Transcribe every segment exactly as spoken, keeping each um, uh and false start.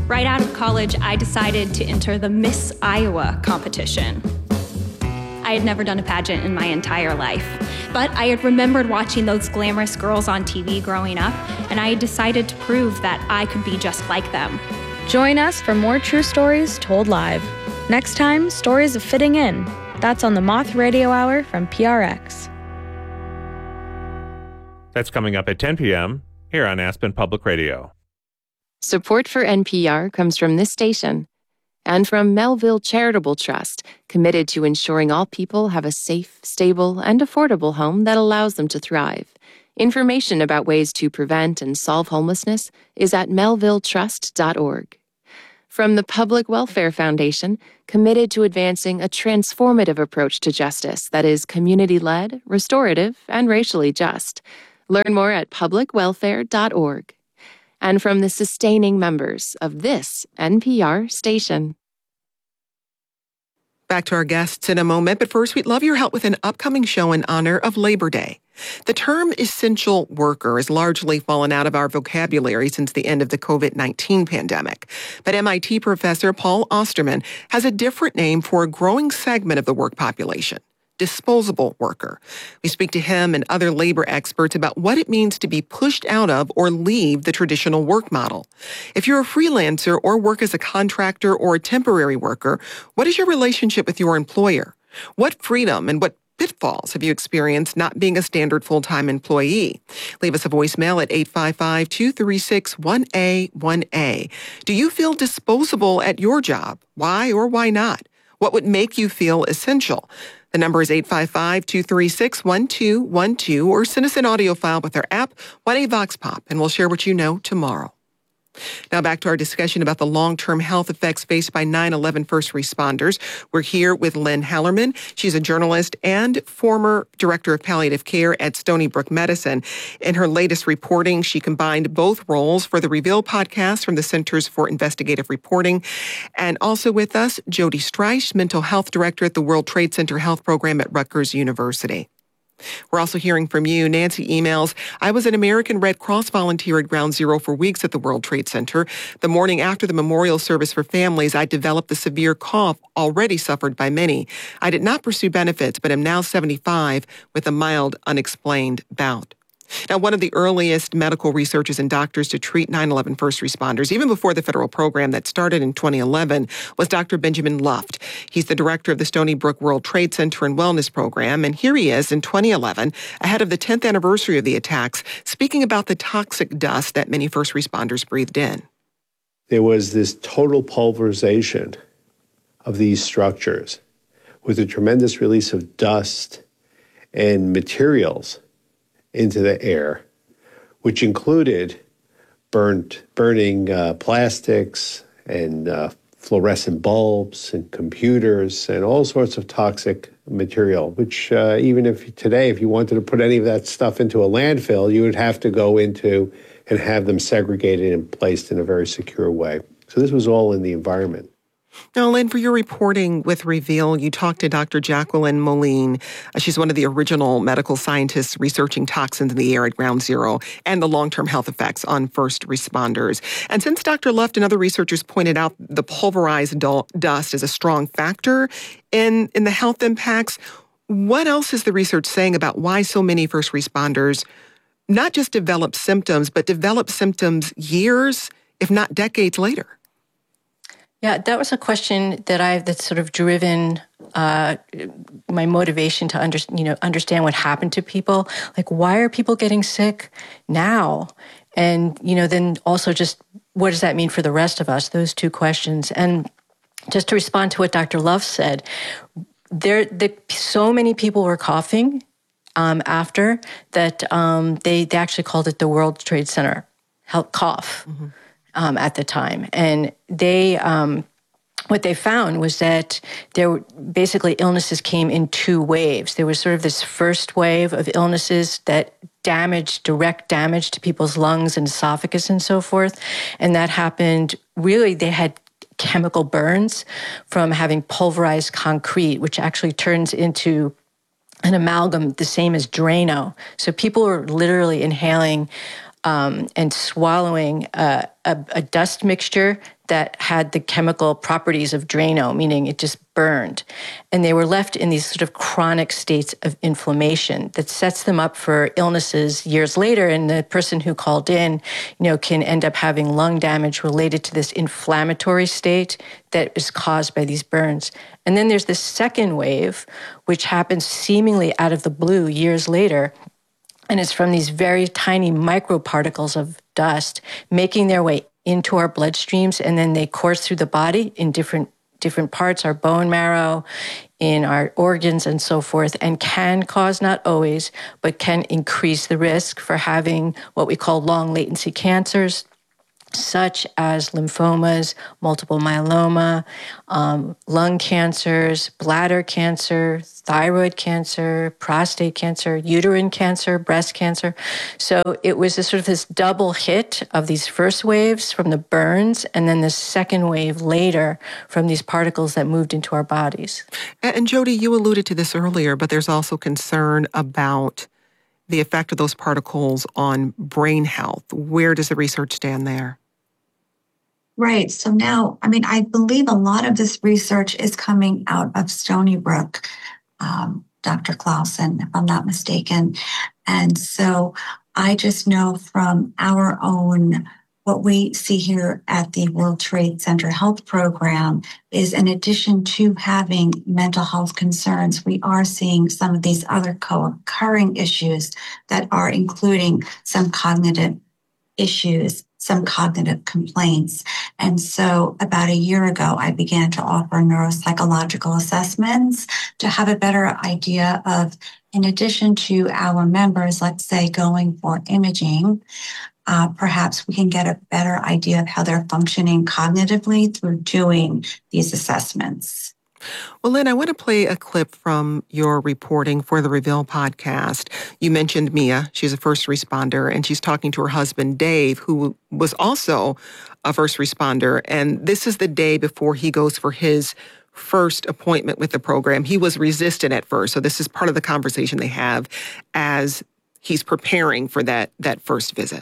Right out of college, I decided to enter the Miss Iowa competition. I had never done a pageant in my entire life, but I had remembered watching those glamorous girls on T V growing up, and I had decided to prove that I could be just like them. Join us for more true stories told live. Next time, Stories of Fitting In. That's on the Moth Radio Hour from P R X. That's coming up at ten p.m. here on Aspen Public Radio. Support for N P R comes from this station and from Melville Charitable Trust, committed to ensuring all people have a safe, stable, and affordable home that allows them to thrive. Information about ways to prevent and solve homelessness is at melville trust dot org. From the Public Welfare Foundation, committed to advancing a transformative approach to justice that is community-led, restorative, and racially just. Learn more at public welfare dot org. And from the sustaining members of this N P R station. Back to our guests in a moment, but first, we'd love your help with an upcoming show in honor of Labor Day. The term essential worker has largely fallen out of our vocabulary since the end of the covid nineteen pandemic. But M I T professor Paul Osterman has a different name for a growing segment of the work population: disposable worker. We speak to him and other labor experts about what it means to be pushed out of or leave the traditional work model. If you're a freelancer or work as a contractor or a temporary worker, what is your relationship with your employer? What freedom and what pitfalls have you experienced not being a standard full-time employee? Leave us a voicemail at eight five five, two three six, one A one A. Do you feel disposable at your job? Why or why not? What would make you feel essential? The number is eight five five, two three six, one two one two, or send us an audio file with our app, one A Vox Pop, and we'll share what you know tomorrow. Now back to our discussion about the long-term health effects faced by nine eleven first responders. We're here with Lynn Hallerman. She's a journalist and former director of palliative care at Stony Brook Medicine. In her latest reporting, she combined both roles for the Reveal podcast from the Centers for Investigative Reporting. And also with us, Jody Streich, mental health director at the World Trade Center Health Program at Rutgers University. We're also hearing from you. Nancy emails, I was an American Red Cross volunteer at Ground Zero for weeks at the World Trade Center. The morning after the memorial service for families, I developed the severe cough already suffered by many. I did not pursue benefits, but am now seventy-five with a mild, unexplained bout. Now, one of the earliest medical researchers and doctors to treat nine eleven first responders, even before the federal program that started in twenty eleven, was Doctor Benjamin Luft. He's the director of the Stony Brook World Trade Center and Wellness Program, and here he is in twenty eleven, ahead of the tenth anniversary of the attacks, speaking about the toxic dust that many first responders breathed in. There was this total pulverization of these structures with a tremendous release of dust and materials into the air, which included burnt, burning uh, plastics and uh, fluorescent bulbs and computers and all sorts of toxic material, which uh, even if today, if you wanted to put any of that stuff into a landfill, you would have to go into and have them segregated and placed in a very secure way. So this was all in the environment. Now, Lynn, for your reporting with Reveal, you talked to Doctor Jacqueline Moline. Uh, she's one of the original medical scientists researching toxins in the air at Ground Zero and the long-term health effects on first responders. And since Doctor Luft and other researchers pointed out the pulverized du- dust is a strong factor in, in the health impacts, what else is the research saying about why so many first responders not just develop symptoms, but develop symptoms years, if not decades later? Yeah, that was a question that I've that's sort of driven uh, my motivation to under, you know understand what happened to people. Like, why are people getting sick now? And you know, then also just what does that mean for the rest of us? Those two questions. And just to respond to what Doctor Luft said, there, the, so many people were coughing um, after that. Um, they they actually called it the World Trade Center health cough. Mm-hmm. Um, at the time. And they, um, what they found was that there were basically illnesses came in two waves. There was sort of this first wave of illnesses that damaged, direct damage to people's lungs and esophagus and so forth. And that happened, really, they had chemical burns from having pulverized concrete, which actually turns into an amalgam the same as Drano. So people were literally inhaling Um, and swallowing uh, a, a dust mixture that had the chemical properties of Drano, meaning it just burned. And they were left in these sort of chronic states of inflammation that sets them up for illnesses years later. And the person who called in, you know, can end up having lung damage related to this inflammatory state that is caused by these burns. And then there's this second wave, which happens seemingly out of the blue years later. And it's from these very tiny microparticles of dust making their way into our bloodstreams, and then they course through the body in different different parts, our bone marrow, in our organs and so forth, and can cause, not always, but can increase the risk for having what we call long latency cancers, such as lymphomas, multiple myeloma, um, lung cancers, bladder cancer, thyroid cancer, prostate cancer, uterine cancer, breast cancer. So it was a sort of this double hit of these first waves from the burns, and then the second wave later from these particles that moved into our bodies. And Jody, you alluded to this earlier, but there's also concern about the effect of those particles on brain health. Where does the research stand there? Right. So now, I mean, I believe a lot of this research is coming out of Stony Brook, um, Doctor Clausen, if I'm not mistaken. And so I just know from our own, what we see here at the World Trade Center Health Program is, in addition to having mental health concerns, we are seeing some of these other co-occurring issues that are including some cognitive issues, some cognitive complaints. And so about a year ago, I began to offer neuropsychological assessments to have a better idea of, in addition to our members, let's say, going for imaging, uh, perhaps we can get a better idea of how they're functioning cognitively through doing these assessments. Well, Lynn, I want to play a clip from your reporting for the Reveal podcast. You mentioned Mia. She's a first responder, and she's talking to her husband, Dave, who was also a first responder. And this is the day before he goes for his first appointment with the program. He was resistant at first, so this is part of the conversation they have as he's preparing for that, that first visit.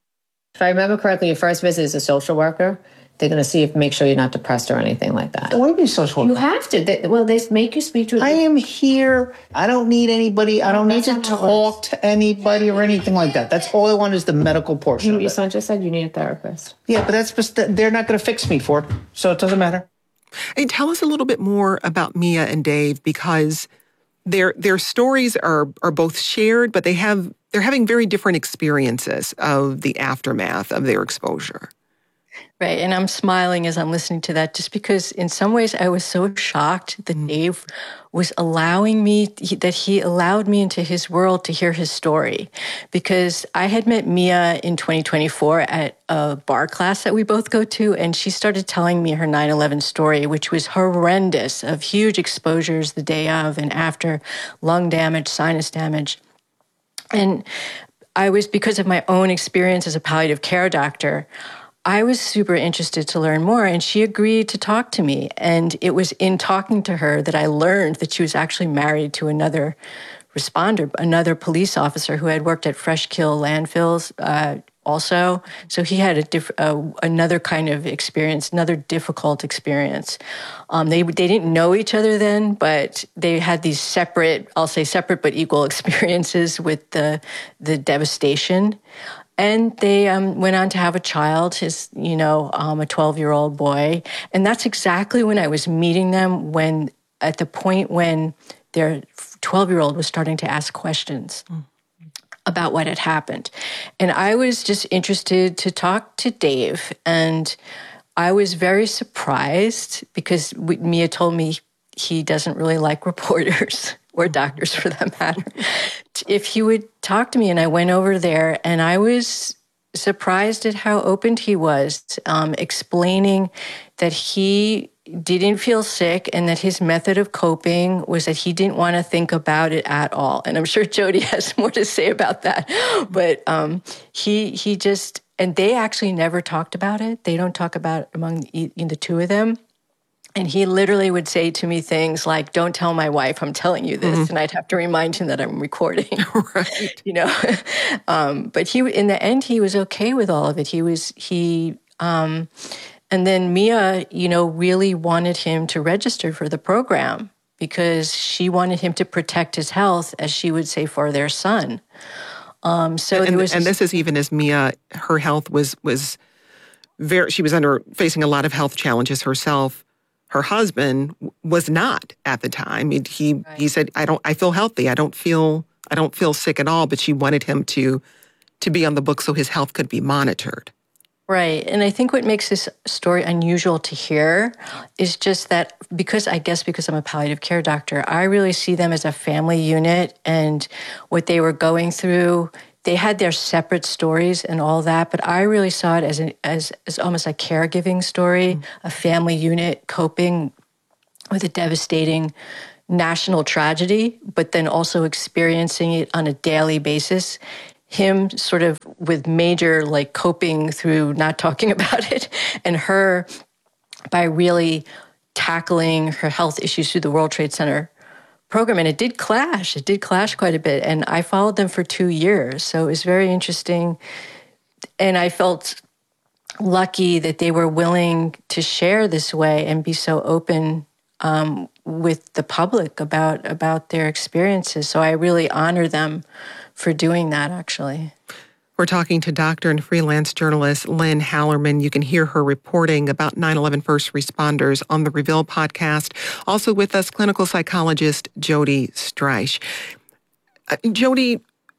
If I remember correctly, your first visit is a social worker. They're going to see if make sure you're not depressed or anything like that. What do you mean social worker? You have to. They, well, they make you speak to. I am here. I don't need anybody. I don't need to talk to anybody or anything like that. That's all I want is the medical portion. You, of your it. son just said you need a therapist. Yeah, but that's just, they're not going to fix me for it, so it doesn't matter. And tell us a little bit more about Mia and Dave, because their their stories are are both shared, but they have they're having very different experiences of the aftermath of their exposure. Right. And I'm smiling as I'm listening to that, just because in some ways I was so shocked that Dave was allowing me, that he allowed me into his world to hear his story. Because I had met Mia in twenty twenty-four at a bar class that we both go to, and she started telling me her nine eleven story, which was horrendous, of huge exposures the day of and after, lung damage, sinus damage. And I was, because of my own experience as a palliative care doctor, I was super interested to learn more, and she agreed to talk to me. And it was in talking to her that I learned that she was actually married to another responder, another police officer who had worked at Fresh Kill landfills uh, also. So he had a diff- uh, another kind of experience, another difficult experience. Um, they they didn't know each other then, but they had these separate, I'll say separate but equal experiences with the the devastation. And they um, went on to have a child, his, you know, um, a twelve-year-old boy. And that's exactly when I was meeting them, when at the point when their twelve-year-old was starting to ask questions mm. about what had happened. And I was just interested to talk to Dave. And I was very surprised because we, Mia told me he doesn't really like reporters. Or doctors for that matter, if he would talk to me. And I went over there and I was surprised at how open he was, um, explaining that he didn't feel sick and that his method of coping was that he didn't want to think about it at all. And I'm sure Jody has more to say about that. But um, he he just, and they actually never talked about it. They don't talk about it among the, the two of them. And he literally would say to me things like, don't tell my wife I'm telling you this. Mm-hmm. And I'd have to remind him that I'm recording. Right. You know, um, but he, in the end, he was okay with all of it. He was, he, um, And then Mia, you know, really wanted him to register for the program because she wanted him to protect his health, as she would say, for their son. Um, so and, there was, and this is even as Mia, her health was was very. She was under facing a lot of health challenges herself. Her husband was not at the time. He he, right. he said, "I don't. I feel healthy. I don't feel. I don't feel sick at all." But she wanted him to to be on the book so his health could be monitored. Right. And I think what makes this story unusual to hear is just that because I guess because I'm a palliative care doctor, I really see them as a family unit, and what they were going through, they had their separate stories and all that, but I really saw it as an, as, as almost a caregiving story, mm. a family unit coping with a devastating national tragedy, but then also experiencing it on a daily basis. Him sort of with major like coping through not talking about it, and her by really tackling her health issues through the World Trade Center program. And it did clash. It did clash quite a bit. And I followed them for two years. So it was very interesting. And I felt lucky that they were willing to share this way and be so open um, with the public about, about their experiences. So I really honor them for doing that, actually. We're talking to doctor and freelance journalist Lynn Hallerman. You can hear her reporting about nine eleven first responders on the Reveal podcast. Also with us, clinical psychologist Jody Streich. Uh, Jody,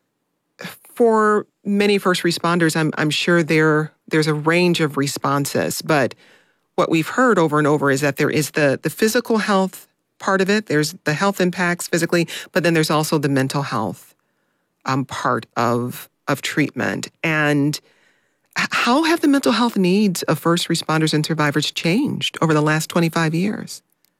for many first responders, I'm, I'm sure there there's a range of responses, but what we've heard over and over is that there is the, the physical health part of it. There's the health impacts physically, but then there's also the mental health Um, part of of treatment. And how have the mental health needs of first responders and survivors changed over the last twenty-five years?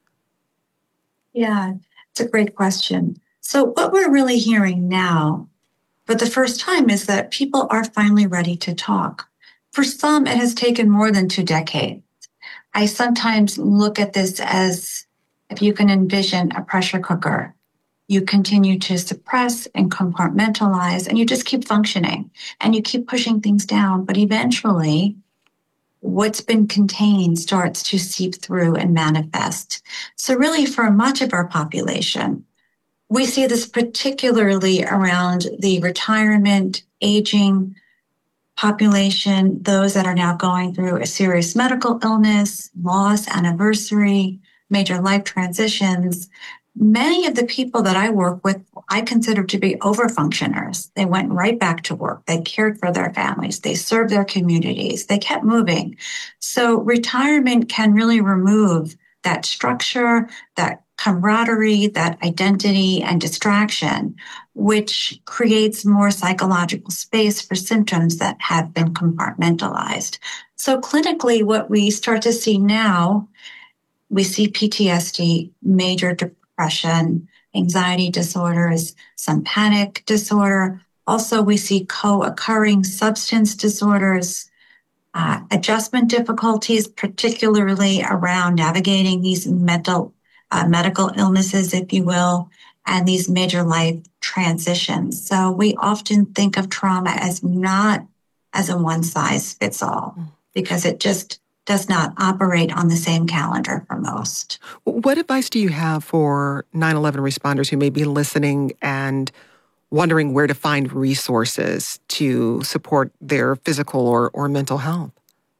Yeah, it's a great question. So what we're really hearing now for the first time is that people are finally ready to talk. For some, it has taken more than two decades. I sometimes look at this as if you can envision a pressure cooker. You continue to suppress and compartmentalize, and you just keep functioning, and you keep pushing things down. But eventually, what's been contained starts to seep through and manifest. So really, for much of our population, we see this particularly around the retirement, aging population, those that are now going through a serious medical illness, loss, anniversary, major life transitions. Many of the people that I work with, I consider to be overfunctioners. They went right back to work. They cared for their families. They served their communities. They kept moving. So retirement can really remove that structure, that camaraderie, that identity and distraction, which creates more psychological space for symptoms that have been compartmentalized. So clinically, what we start to see now, we see P T S D, major depression, depression, anxiety disorders, some panic disorder. Also, we see co-occurring substance disorders, uh, adjustment difficulties, particularly around navigating these mental, uh, medical illnesses, if you will, and these major life transitions. So we often think of trauma as not as a one-size-fits-all because it just does not operate on the same calendar for most. What advice do you have for nine eleven responders who may be listening and wondering where to find resources to support their physical or, or mental health?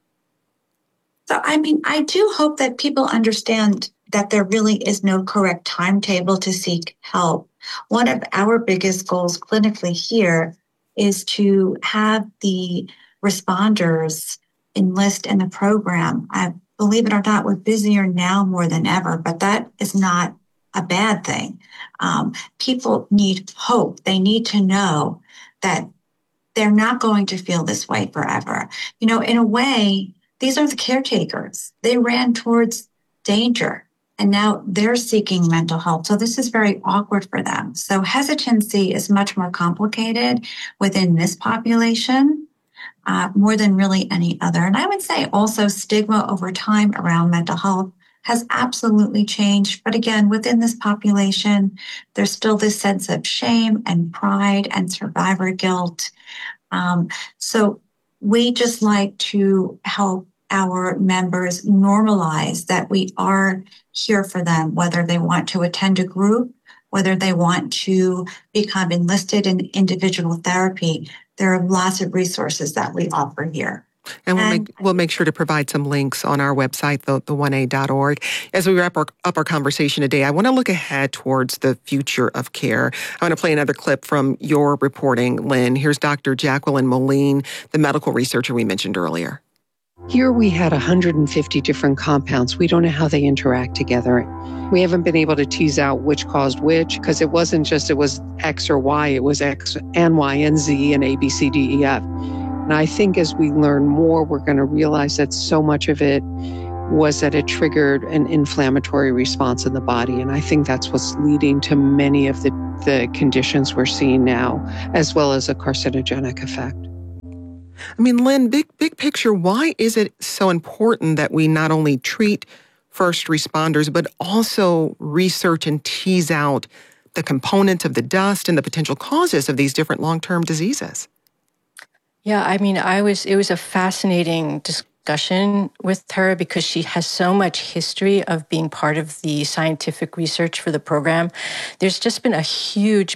So, I mean, I do hope that people understand that there really is no correct timetable to seek help. One of our biggest goals clinically here is to have the responders enlist in the program. I believe it or not, we're busier now more than ever, but that is not a bad thing. Um, people need hope. They need to know that they're not going to feel this way forever. You know, in a way, these are the caretakers. They ran towards danger, and now they're seeking mental health. So this is very awkward for them. So hesitancy is much more complicated within this population. Uh, more than really any other. And I would say also stigma over time around mental health has absolutely changed. But again, within this population, there's still this sense of shame and pride and survivor guilt. Um, so we just like to help our members normalize that we are here for them, whether they want to attend a group, whether they want to become enlisted in individual therapy. There are lots of resources that we offer here. And we'll, And- make, we'll make sure to provide some links on our website, the, the one a dot org. As we wrap our, up our conversation today, I want to look ahead towards the future of care. I want to play another clip from your reporting, Lynn. Here's Doctor Jacqueline Moline, the medical researcher we mentioned earlier. Here we had one hundred fifty different compounds. We don't know how they interact together. We haven't been able to tease out which caused which, because it wasn't just it was X or Y, it was X and Y and Z and A, B, C, D, E, F. And I think as we learn more, we're going to realize that so much of it was that it triggered an inflammatory response in the body. And I think that's what's leading to many of the, the conditions we're seeing now, as well as a carcinogenic effect. I mean, Lynn, big, big picture, why is it so important that we not only treat first responders, but also research and tease out the components of the dust and the potential causes of these different long-term diseases? Yeah, I mean, I was, it was a fascinating discussion with her because she has so much history of being part of the scientific research for the program. There's just been a huge